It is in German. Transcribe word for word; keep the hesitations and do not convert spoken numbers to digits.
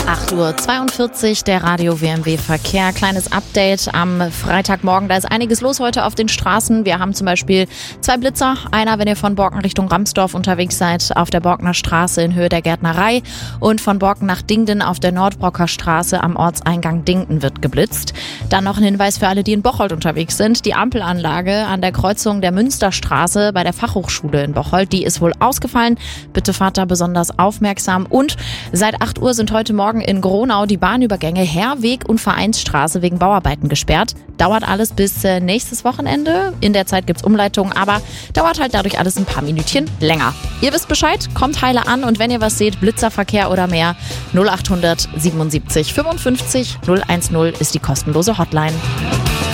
acht Uhr zweiundvierzig, der Radio W M W Verkehr. Kleines Update am Freitagmorgen. Da ist einiges los heute auf den Straßen. Wir haben zum Beispiel zwei Blitzer. Einer, wenn ihr von Borken Richtung Ramsdorf unterwegs seid, auf der Borkener Straße in Höhe der Gärtnerei. Und von Borken nach Dingden auf der Nordbrocker Straße am Ortseingang Dingden wird geblitzt. Dann noch ein Hinweis für alle, die in Bocholt unterwegs sind. Die Ampelanlage an der Kreuzung der Münsterstraße bei der Fachhochschule in Bocholt, die ist wohl ausgefallen. Bitte fahrt da besonders aufmerksam. Und seit acht Uhr sind heute Morgen in Gronau die Bahnübergänge Herweg und Vereinsstraße wegen Bauarbeiten gesperrt. Dauert alles bis äh, nächstes Wochenende. In der Zeit gibt's Umleitungen, aber dauert halt dadurch alles ein paar Minütchen länger. Ihr wisst Bescheid, kommt heile an und wenn ihr was seht, Blitzerverkehr oder mehr, null acht hundert siebenundsiebzig fünfundfünfzig null eins null ist die kostenlose Hotline.